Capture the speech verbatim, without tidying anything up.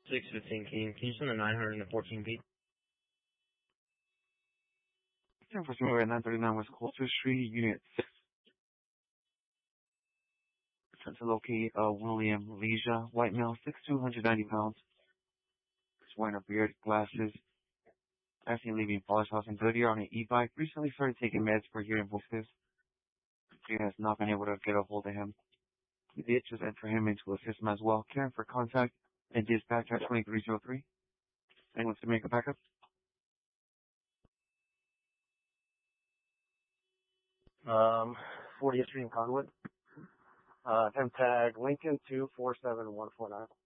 six fifteen King. Can you send the nine hundred fourteen Pete? ten for Smith at nine thirty-nine West Coulter Street, Unit six. Sent to locate uh, William Leisure, white male, six two, one hundred ninety pounds. He's wearing a beard, glasses. Actually leaving Polish House in Goodyear on an e-bike. Recently started taking meds for hearing voices. He has not been able to get a hold of him. We did just enter him into a system as well. Caring for contact and dispatch at twenty-three oh three. Anyone wants to make a backup? Um, fortieth Street in Conwood. Uh, temp tag Lincoln two four seven one four nine.